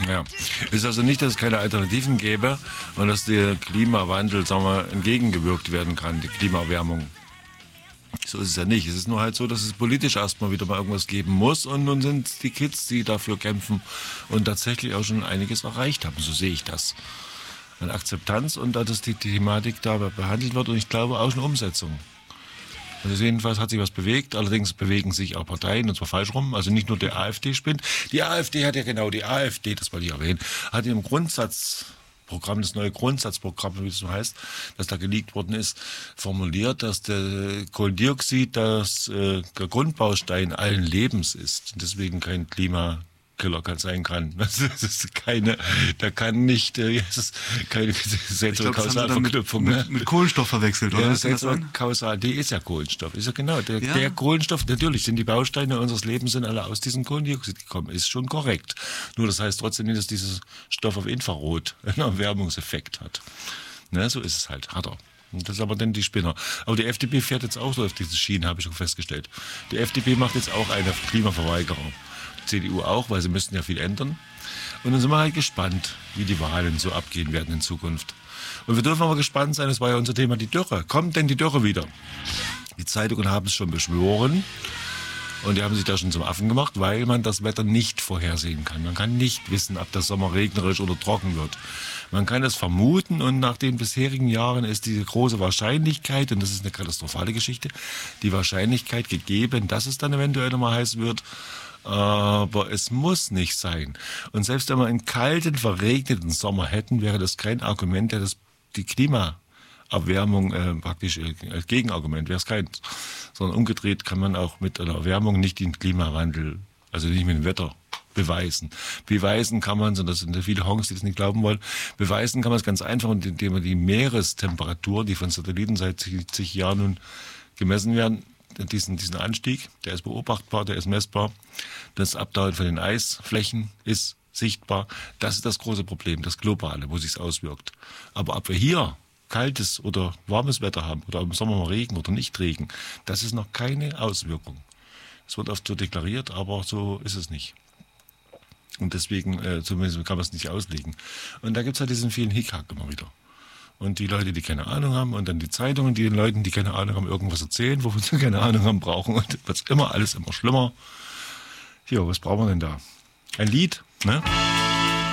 Ja. Es ist also nicht, dass es keine Alternativen gäbe und dass der Klimawandel, sagen wir, entgegengewirkt werden kann, die Klimaerwärmung. So ist es ja nicht. Es ist nur halt so, dass es politisch erstmal wieder mal irgendwas geben muss und nun sind es die Kids, die dafür kämpfen und tatsächlich auch schon einiges erreicht haben. So sehe ich das. An Akzeptanz und dass die Thematik da behandelt wird und ich glaube auch schon Umsetzung. Also jedenfalls hat sich was bewegt, allerdings bewegen sich auch Parteien, und zwar falsch rum, also nicht nur der AfD-Spinnt. Die AfD hat ja genau, die AfD, das wollte ich erwähnen, hat im Grundsatzprogramm, das neue Grundsatzprogramm, wie es so heißt, das da geleakt worden ist, formuliert, dass der Kohlendioxid der Grundbaustein allen Lebens ist und deswegen kein Klimakiller sein kann. Das ist keine, da kann nicht, es ist keine seltsame Kausalverknüpfung. Mit Kohlenstoff verwechselt, oder? Ja, seltsame Kausal, die ist ja Kohlenstoff. Ist ja genau, der Kohlenstoff, natürlich sind die Bausteine unseres Lebens sind alle aus diesem Kohlendioxid gekommen. Ist schon korrekt. Nur das heißt trotzdem nicht, dass dieser Stoff auf Infrarot einen Erwärmungseffekt hat. Ne, so ist es halt, hat er. Und das ist aber dann die Spinner. Aber die FDP fährt jetzt auch so auf diese Schienen, habe ich schon festgestellt. Die FDP macht jetzt auch eine Klimaverweigerung. CDU auch, weil sie müssten ja viel ändern. Und dann sind wir halt gespannt, wie die Wahlen so abgehen werden in Zukunft. Und wir dürfen aber gespannt sein, das war ja unser Thema, die Dürre. Kommt denn die Dürre wieder? Die Zeitungen haben es schon beschworen und die haben sich da schon zum Affen gemacht, weil man das Wetter nicht vorhersehen kann. Man kann nicht wissen, ob der Sommer regnerisch oder trocken wird. Man kann es vermuten und nach den bisherigen Jahren ist diese große Wahrscheinlichkeit, und das ist eine katastrophale Geschichte, die Wahrscheinlichkeit gegeben, dass es dann eventuell nochmal heiß wird. Aber es muss nicht sein. Und selbst wenn wir einen kalten, verregneten Sommer hätten, wäre das kein Argument, der die Klimaerwärmung praktisch als Gegenargument wäre es kein. Sondern umgedreht kann man auch mit einer Erwärmung nicht den Klimawandel, also nicht mit dem Wetter, beweisen. Beweisen kann man, und das sind ja viele Honks, die das nicht glauben wollen, beweisen kann man es ganz einfach, indem man die Meerestemperatur, die von Satelliten seit zig Jahren nun gemessen werden, diesen Anstieg, der ist beobachtbar, der ist messbar. Das Abtauen von den Eisflächen ist sichtbar. Das ist das große Problem, das Globale, wo sich's auswirkt. Aber ob wir hier kaltes oder warmes Wetter haben oder im Sommer mal Regen oder nicht Regen, das ist noch keine Auswirkung. Es wird oft so deklariert, aber so ist es nicht. Und deswegen, zumindest kann man es nicht auslegen. Und da gibt's halt diesen vielen Hickhack immer wieder. Und die Leute, die keine Ahnung haben, und dann die Zeitungen, die den Leuten, die keine Ahnung haben, irgendwas erzählen, wovon sie keine Ahnung haben, brauchen. Und wird alles immer schlimmer. Ja, was brauchen wir denn da? Ein Lied, ne?